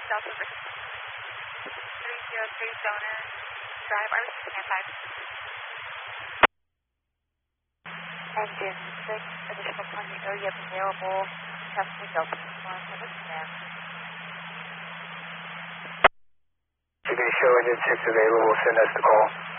Delta 303 Donor Drive, RC stand 5. Engine 6, additional plunging area available. Traffic Delta 1, have a stand. You can show engine 6 available, send us the call.